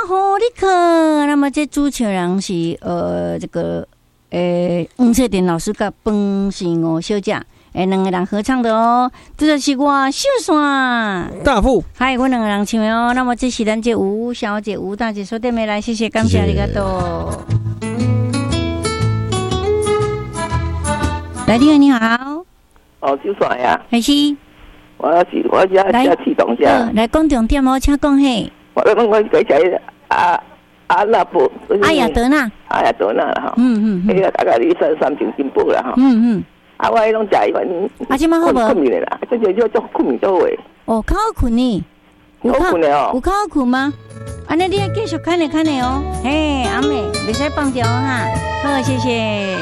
好你可，那么这主持人是这个黄翠莲老师跟彭信哦小姐。两个人合唱的哦，这就是我秀山大富， 还有我两个人唱的哦。那么这是咱这吴小姐、吴大姐说对没来，谢谢，感谢你个多。来，你好， 秀山呀， 还是我家启动下， 来讲重点哦，请讲嘿。 我改起阿拉伯， 阿雅德纳啦哈，迄个大概你三斤进步啦哈，我迄种食伊款， 即摆好无？ 困眠的啦，这就叫困眠到位。 哦，较好困呢？ 有好困的哦？ 有较好困吗？安尼你要继续看的哦。嘿，阿妹，袂使放掉哈。好，谢谢。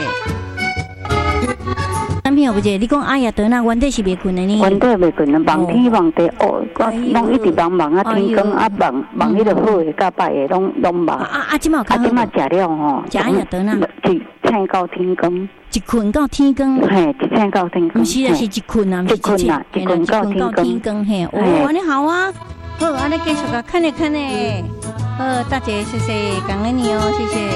男朋友不姐，你讲阿雅德那原底是袂困的呢？ 原底袂困啊，梦天梦地哦，拢一直梦啊，天光啊梦迄个好的甲歹的拢梦。 即马有即马食了吼， 食阿雅德那， 一醒到天光。 一困到天光， 嘿，一醒到天光， 不是啊，是一困啊， 一困啊，一困到天光， 嘿，哦，安尼好啊，好，安尼继续个看嘞，大姐，谢谢，感恩你哦，谢谢。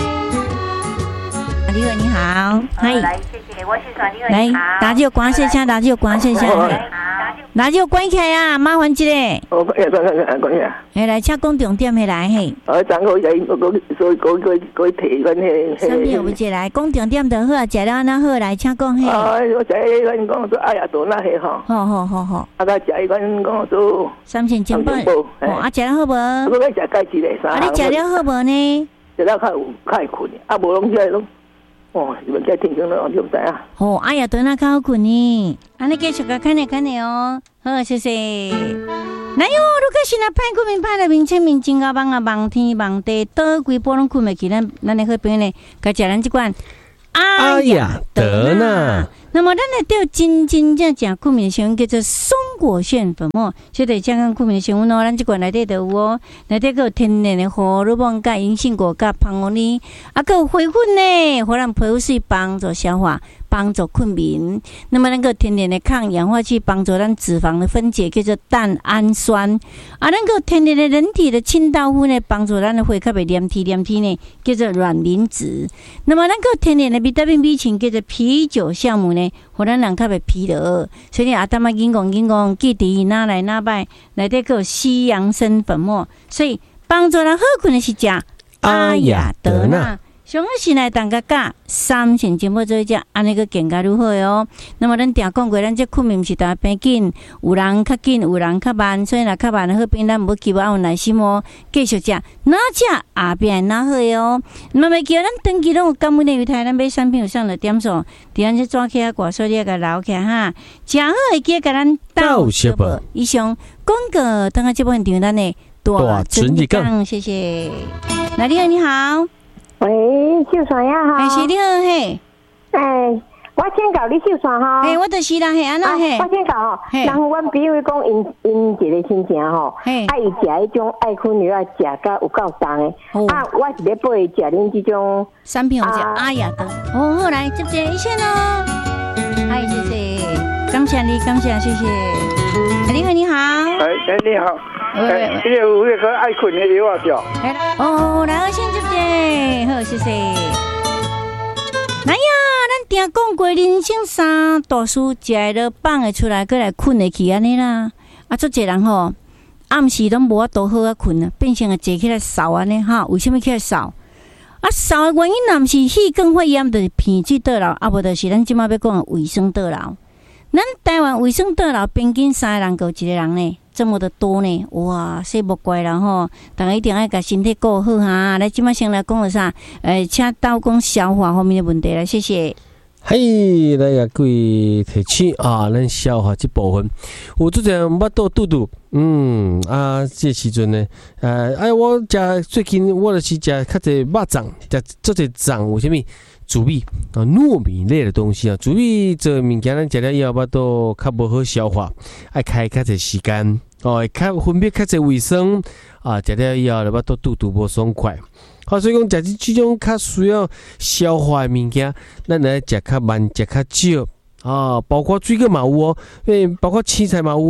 李伟你好， 嗨，来，谢谢，我是耍李伟， 来，打就关一下，打就关一下，打就关起来啊，麻烦一下。 关起来。 来，请讲重点来嘿。 昨我所以提阮迄。 啥物有一来讲重点就好啊，食了安好来，请讲嘿。 我食迄阮讲做阿雅多那迄吼。 好。 甲食迄阮讲做三千金宝。食了好无？ 我要食介一个你食了好无呢？ 食了较会困，无拢食拢。你们在听讲了，就不知啊。 哎呀，等下较好困呢。安尼继续个看呢哦。好，谢谢。来哟，如果是那歹困眠歹了面前面真啊梦啊梦天梦地，倒规波拢困袂去，咱的好朋友呢，甲食咱这款阿雅德纳。 那么咱来钓真正困眠的成分叫做松果苋粉末，这对健康困眠的成分哦，咱这款内底都有哦，内底有天然的荷尔蒙、甲银杏果、甲胖红梨，还有花粉呢，互咱皮肤水帮助消化。帮助困眠，那么那个天然的抗氧化剂帮助咱脂肪的分解，叫做蛋氨酸。那个天然的人体的清道夫呢，帮助咱的血较袂黏体呢，叫做卵磷脂。那么那个天然的维他命 B 群叫做啤酒酵母呢，互咱人较袂疲劳。所以阿达妈紧讲，记得拿来拿摆，内底有西洋参粉末，所以帮助咱好困的是食阿雅德纳。上个是来当个价3千金宝做一只，安尼个更加如何哦？那么咱定讲过，咱这困眠是大变紧，有人较紧，有人较慢，所以若较慢的好病，咱无期望有耐心哦，继续食，哪食后边哪好哦？那么叫咱长期拢有感恩的台，咱买产品有上了点数，伫咱这抓起啊，挂锁你个留起哈，食好会记甲咱到小无？以上广告，等下这部分场咱的大存日讲，谢谢。来，你好。 喂，秀山呀哈， 是你好嘿。 我先教你秀山哈。 我就是啦嘿，安那嘿。 我先教吼，然后阮比如讲因一个亲情吼，伊食迄种爱困药，食甲有够重的。我是要陪伊食恁这种产品，有只阿雅德。好来接一线哦。谢谢，感谢你，谢谢。你好。 你好。你有那个爱困的药啊？叫。 来先接，好，谢谢。来呀，咱定讲过人生三大事，食会落放会出来，过来困会去安尼啦。足侪人吼，暗时拢无法度好啊困啊，变成坐起来扫安尼哈。为什么起来扫？扫的原因若毋是气管肺炎，就是鼻水倒流，无就是咱即马要讲的卫生倒流。咱台湾卫生倒流平均3个人有1个人呢。这么的多呢，哇，说莫怪啦吼，大家一定要把身体顾好哈。来，今麦先来讲了啥？请倒讲消化方面的问题来，谢谢。 嘿，来啊，各位提醒啊，咱消化这部分，有做者巴肚肚，这时阵呢，我最近我就是食较侪肉粽，食做者粽有啥物？煮米糯米类的东西啊，煮米这物件咱食了以后，巴肚较无好消化，爱开较侪时间较分泌较侪卫生啊，食了以后就巴肚无爽快。好，所以讲食这种较需要消化的物件，咱来食较慢，食较少啊，包括水果嘛有哦，包括青菜嘛有哦。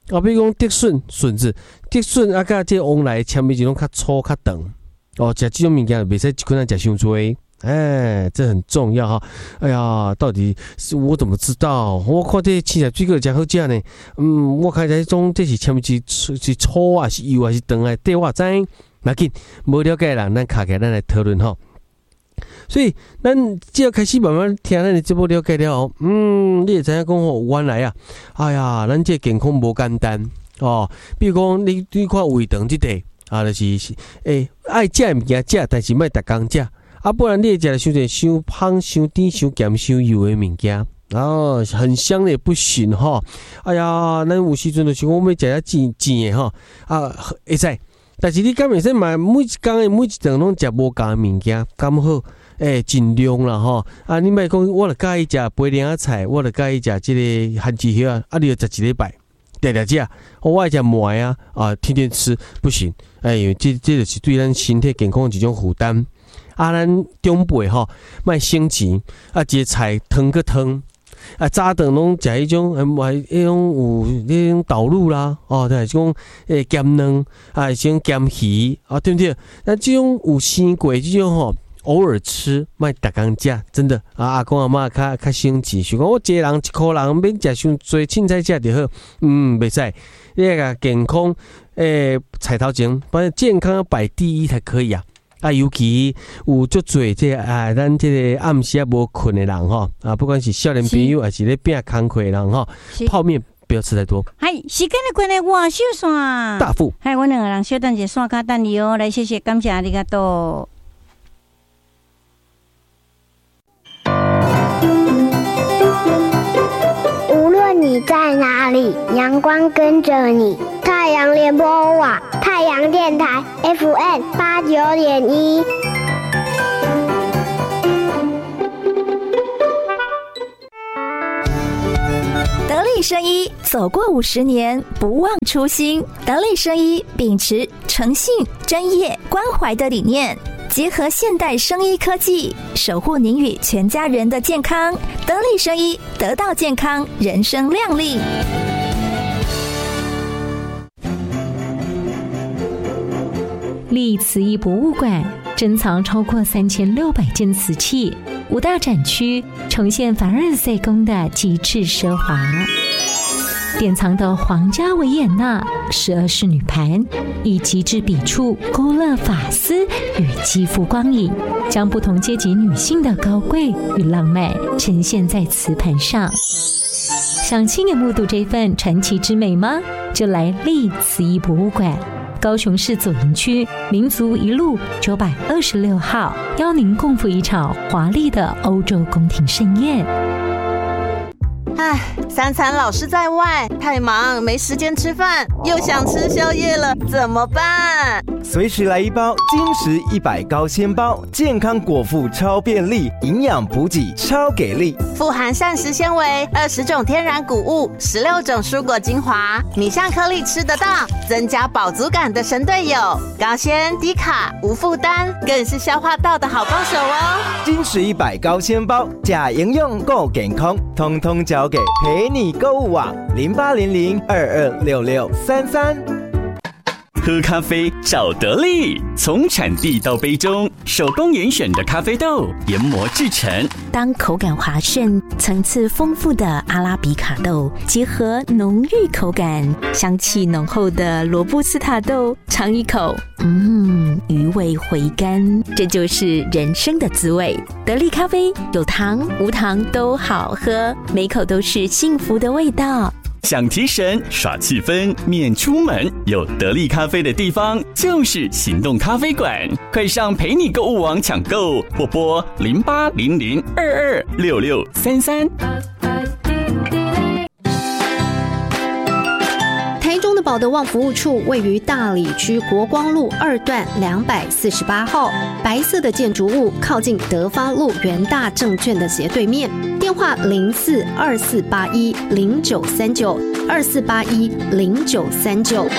比如讲竹笋子，竹笋啊，甲这往来纤维就拢较粗较长。食这种物件袂使一困难食伤多。这很重要哈！哎呀，到底是我怎么知道？我看这青菜水果真好食呢。我看这种这是纤维是粗啊，是油啊，是长啊，对我知。要紧，无了解的人，咱卡起来咱来讨论哈。所以，咱只要开始慢慢听咱的节目了解了后，你会知影讲吼，原来啊，哎呀，咱这健康无简单哦。比如讲，你看胃肠这块就是爱食的物件食，但是莫逐工食。不然你会食了伤侪伤芳、伤甜、伤咸、伤油的物件，很香的也不行哈。哎呀，咱有时阵就想讲要食遐甜的哈，会使。但是你敢袂使买每一工的每一顿拢食无共的物件，刚好尽量啦吼。你莫讲我著介意食白莲仔菜，我著介意食即个番薯叶你著食一礼拜，常常食。我爱食糜天天吃不行。因为这就是对咱身体健康的一种负担。咱长辈莫省钱一个菜汤个汤早顿拢食迄种迄种有迄种豆乳啦就是讲咸卵像咸鱼对不对？那这种有生过这种偶尔吃，莫逐工食，真的阿公阿嬷较省钱，想讲我一个人一箍人免食伤多凊彩食就好，袂使，你个健康菜头前，反正健康要摆第一才可以啊。尤其有足侪咱这个暗时无困的人不管是少年朋友还是咧拼工课的人泡面不要吃太多。 时间的关系，我小线大富， 我两个人小等一下线卡等你哦，来谢谢，感谢ありがとう。 无论你在哪里，阳光跟着你。太阳联播网，太阳电台 FM89.1。 得力生医走过50年，不忘初心。得力生医秉持诚信、专业、关怀的理念，结合现代生医科技，守护您与全家人的健康。得力生医，得到健康，人生亮丽。 立慈医博物馆珍藏超过3600件瓷器，5大展区呈现凡尔赛宫的极致奢华，典藏的皇家维也纳12仕女盘，以极致笔触勾勒发丝与肌肤光影，将不同阶级女性的高贵与浪漫呈现在瓷盘上。想亲眼目睹这份传奇之美吗？就来立慈医博物馆。高雄市左营区民族一路926号，邀您共赴一场华丽的欧洲宫廷盛宴。 三餐老是在外，太忙没时间吃饭，又想吃宵夜了，怎么办？ 随时来一包精实100高纤包，健康果腹超便利，营养补给超给力， 富含膳食纤维，20种天然谷物，16种蔬果精华，米香颗粒吃得到，增加饱足感的神队友，高纤低卡无负担，更是消化道的好帮手哦。 精实100高纤包，假营养够健康，通通交给陪你购物网0800226633。 喝咖啡找得力，从产地到杯中，手工严选的咖啡豆研磨制成。 当口感滑顺、层次丰富的阿拉比卡豆结合浓郁口感、香气浓厚的罗布斯塔豆，尝一口，余味回甘，这就是人生的滋味。得力咖啡有糖无糖都好喝，每口都是幸福的味道。 想提神耍气氛免出门，有得力咖啡的地方就是行动咖啡馆，快上陪你购物网抢购，或拨0800226633。 台中的保德旺服务处位于大里区国光路2段248号，白色的建筑物靠近德发路元大证券的斜对面，电话042481093924810939。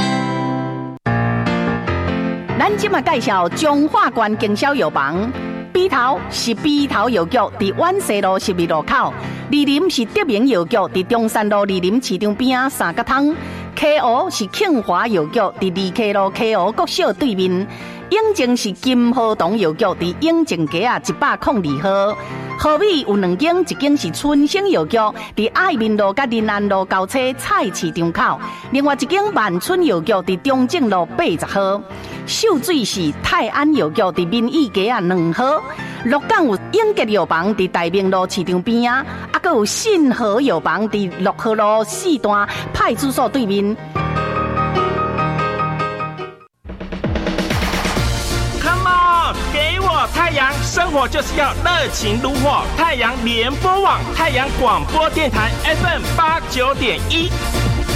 咱今嘛介绍中华关经销药房，鼻头是鼻头药局，伫湾西路12路口；二林是德明药局，伫中山路二林市场边3角通。 KO 是庆华药局伫2K路 KO 国小对面。永靖是金河东药局伫永靖街102号。河尾有2间，一间是春生药局，伫爱民路甲仁安路交叉菜市场口；另外一间万春药局伫中正路80号。秀水是泰安药局伫民意街2号。鹿港有永吉药房伫大明路市场边啊，还有信和药房伫6号路4段派出所对面。 太阳生活就是要热情如火，太阳联播网、太阳广播电台 FM 89.1。